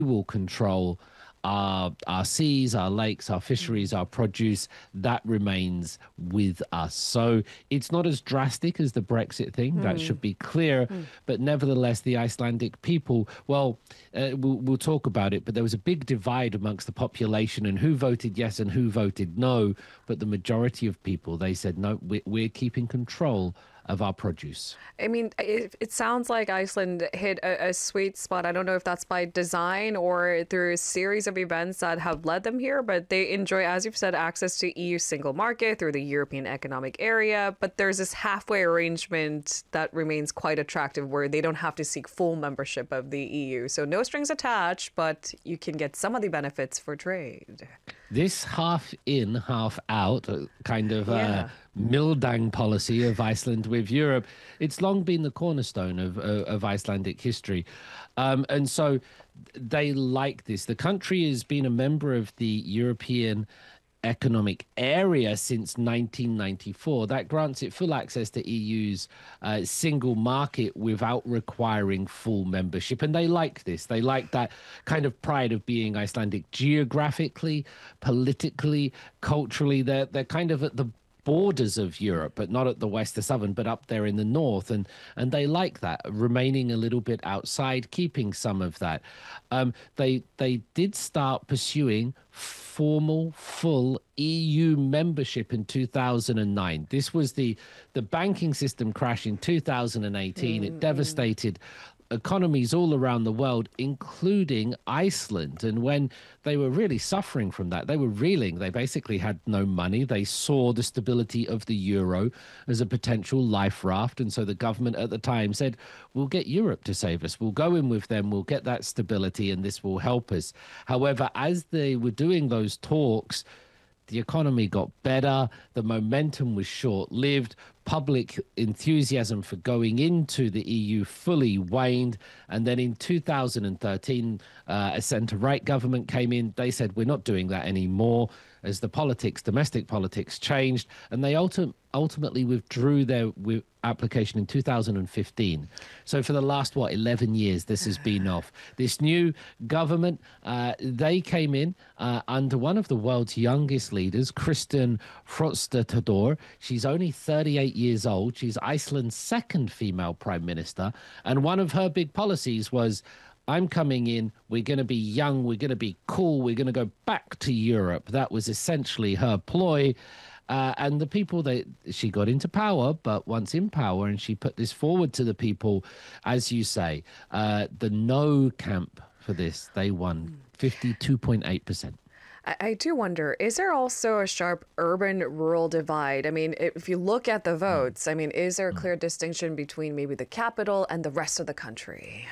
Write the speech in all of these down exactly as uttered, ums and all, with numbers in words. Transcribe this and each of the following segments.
will control our our seas, our lakes, our fisheries, our produce. That remains with us. So it's not as drastic as the Brexit thing. That should be clear. But nevertheless, the Icelandic people, well, uh, we'll, we'll talk about it, but there was a big divide amongst the population and who voted yes and who voted no. But the majority of people, they said, no, we're, we're keeping control of our produce. I mean, it, it sounds like Iceland hit a, a sweet spot. I don't know if that's by design or through a series of events that have led them here, but they enjoy, as you've said, access to E U single market through the European Economic Area. But there's this halfway arrangement that remains quite attractive where they don't have to seek full membership of the E U. So no strings attached, but you can get some of the benefits for trade. This half in, half out uh, kind of uh, Yeah. Mildang policy of Iceland with Europe, it's long been the cornerstone of, uh, of Icelandic history. Um, and so they like this. The country has been a member of the European Economic Area since nineteen ninety-four. That grants it full access to E U's uh, single market without requiring full membership. And they like this. They like that kind of pride of being Icelandic geographically, politically, culturally. They're, they're kind of at the borders of Europe, but not at the west, the southern, but up there in the north. And and they like that, remaining a little bit outside, keeping some of that. Um, they they did start pursuing formal, full E U membership in two thousand nine. This was the the banking system crash in two thousand eighteen. It devastated economies all around the world, including Iceland. And when they were really suffering from that, they were reeling. They basically had no money. They saw the stability of the euro as a potential life raft. And so the government at the time said, we'll get Europe to save us. We'll go in with them. We'll get that stability and this will help us. However, as they were doing those talks, the economy got better. The momentum was short-lived. Public enthusiasm for going into the E U fully waned. And then in two thousand thirteen, uh, a centre-right government came in. They said, we're not doing that anymore, as the politics, domestic politics changed. And they ulti- ultimately withdrew their wi- application in two thousand fifteen. So for the last, what, eleven years, this has been off. This new government, uh, they came in uh, under one of the world's youngest leaders, Kristen Frostadóttir. She's only thirty-eight years old. She's Iceland's second female prime minister. And one of her big policies was, I'm coming in, we're going to be young, we're going to be cool, we're going to go back to Europe. That was essentially her ploy. Uh, and the people that she got into power, but once in power, and she put this forward to the people, as you say, uh, the no camp for this, they won fifty-two point eight percent. I, I do wonder, is there also a sharp urban-rural divide? I mean, if you look at the votes, I mean, is there a clear distinction between maybe the capital and the rest of the country?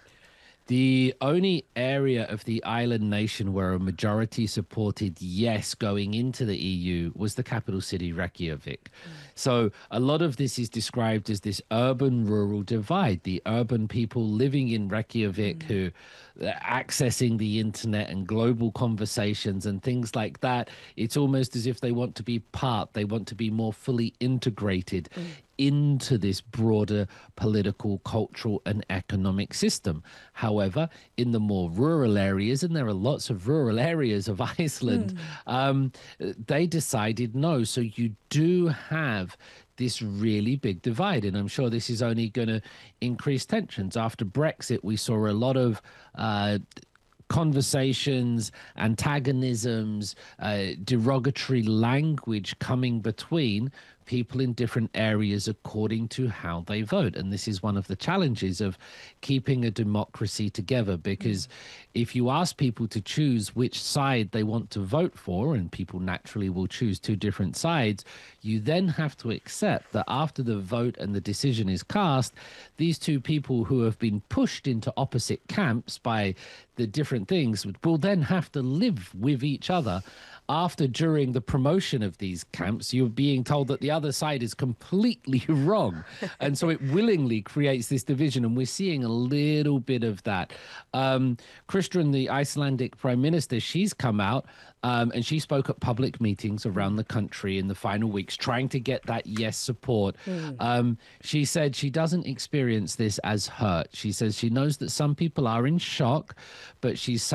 The only area of the island nation where a majority supported yes going into the E U was the capital city, Reykjavik. Mm. So a lot of this is described as this urban-rural divide, the urban people living in Reykjavik mm. who are accessing the internet and global conversations and things like that. It's almost as if they want to be part, they want to be more fully integrated mm. into this broader political, cultural, and economic system. However, in the more rural areas, and there are lots of rural areas of Iceland, mm. um, they decided no. So you do have this really big divide, and I'm sure this is only going to increase tensions. After Brexit, we saw a lot of uh, conversations, antagonisms, uh, derogatory language coming between people in different areas according to how they vote. And this is one of the challenges of keeping a democracy together, because mm. if you ask people to choose which side they want to vote for, and people naturally will choose two different sides, you then have to accept that after the vote and the decision is cast, these two people who have been pushed into opposite camps by the different things will then have to live with each other. After, during the promotion of these camps, you're being told that the other side is completely wrong. And so it willingly creates this division. And we're seeing a little bit of that. Um, Kristrún, the Icelandic prime minister, she's come out um, and she spoke at public meetings around the country in the final weeks, trying to get that yes support. Mm. Um, she said she doesn't experience this as hurt. She says she knows that some people are in shock, but she's